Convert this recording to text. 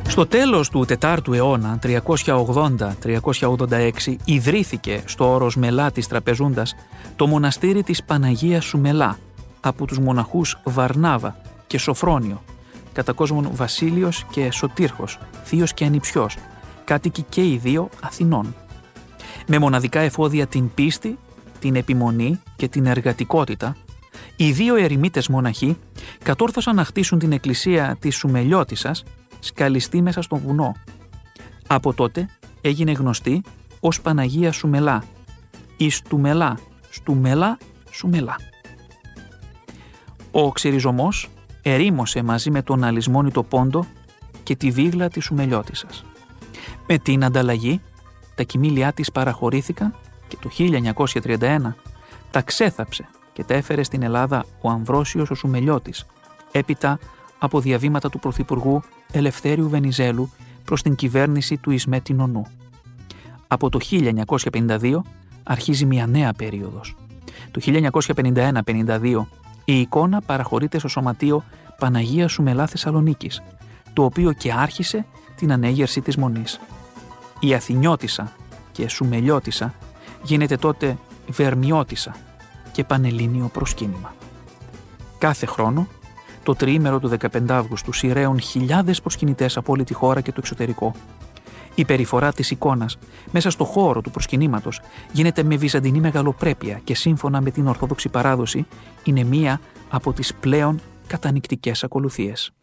Στο τέλος του 4ου αιώνα, 380-386, ιδρύθηκε στο όρος Μελά της Τραπεζούντας το μοναστήρι της Παναγίας Σουμελά από τους μοναχούς Βαρνάβα και Σοφρόνιο, κατά κόσμον Βασίλειος και Σωτήρχος, θείος και ανιψιός, κάτοικοι και οι δύο Αθηνών. Με μοναδικά εφόδια την πίστη, την επιμονή και την εργατικότητα, οι δύο ερημίτες μοναχοί κατόρθωσαν να χτίσουν την εκκλησία της Σουμελιώτισσας, σκαλιστή μέσα στο βουνό. Από τότε έγινε γνωστή ως Παναγία Σουμελά ή Στουμελά, Στουμελά, Σουμελά. Ο ξεριζωμός ερήμωσε μαζί με τον αλυσμόνητο πόντο και τη βίγλα της Σουμελιώτισσας. Με την ανταλλαγή, τα κοιμήλια της παραχωρήθηκαν και το 1931 τα ξέθαψε και τα έφερε στην Ελλάδα ο Αμβρόσιος ο Σουμελιώτης, έπειτα από διαβήματα του Πρωθυπουργού Ελευθέριου Βενιζέλου προς την κυβέρνηση του Ισμέτη Νονού. Από το 1952 αρχίζει μια νέα περίοδος. Το 1951-52 η εικόνα παραχωρείται στο Σωματείο Παναγία Σουμελά Θεσσαλονίκης, το οποίο και άρχισε την ανέγερση της Μονής. Η Αθηνιώτισσα και Σουμελιώτισσα γίνεται τότε Βερμιώτισσα και πανελλήνιο προσκύνημα. Κάθε χρόνο, το τριήμερο του 15 Αύγουστου σειραίουν χιλιάδες προσκυνητές από όλη τη χώρα και το εξωτερικό. Η περιφορά της εικόνας μέσα στο χώρο του προσκυνήματος γίνεται με βυζαντινή μεγαλοπρέπεια και σύμφωνα με την Ορθόδοξη παράδοση είναι μία από τις πλέον κατανυκτικές ακολουθίες.